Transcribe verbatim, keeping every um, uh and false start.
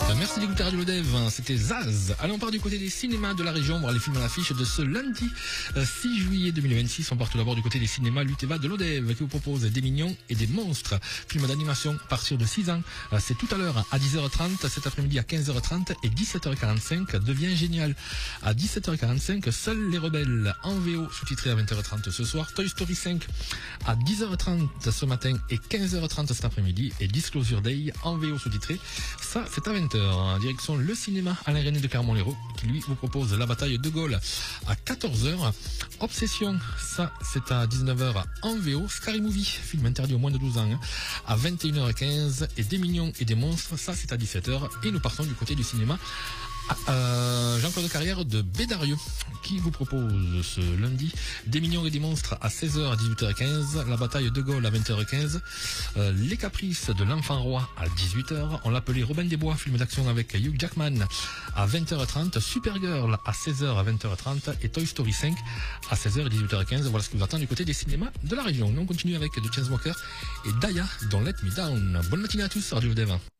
Merci d'écouter Radio Dev, c'était Zaz. Allons, on part du côté des cinémas de la région, voir les films à l'affiche de ce lundi six juillet deux mille vingt-six. On part tout d'abord du côté des cinémas Luteva de l'Odev qui vous propose Des mignons et des monstres. Film d'animation à partir de six ans. C'est tout à l'heure à dix heures trente, cet après-midi à quinze heures trente et dix-sept heures quarante-cinq. Devient génial. À dix-sept heures quarante-cinq, Seuls les rebelles en V O, sous-titré à vingt heures trente ce soir. Toy Story cinq à dix heures trente ce matin et quinze heures trente cet après-midi. Et Disclosure Day en V O sous-titré. Ça, c'est à vingt heures. En direction le cinéma Alain René de Clermont-Lérault qui lui vous propose La bataille de Gaulle à quatorze heures. Obsession, ça c'est à dix-neuf heures en V O. Scary Movie, film interdit aux moins de douze ans, hein, à vingt et une heures quinze. Et Des mignons et des monstres, ça c'est à dix-sept heures. Et nous partons du côté du cinéma Euh, Jean-Claude Carrière de Bédarieux qui vous propose ce lundi Des mignons et des monstres à seize heures à dix-huit heures quinze, La bataille de Gaulle à vingt heures quinze, euh, Les caprices de l'enfant roi à dix-huit heures, on l'appelait Robin des Bois, film d'action avec Hugh Jackman à vingt heures trente, Supergirl à seize heures à vingt heures trente et Toy Story cinq à seize heures et dix-huit heures quinze. Voilà ce que vous attend du côté des cinémas de la région. Nous on continue avec The Chainsmokers et Daya Don't Let Me Down. Bonne matinée à tous, Radio Dev.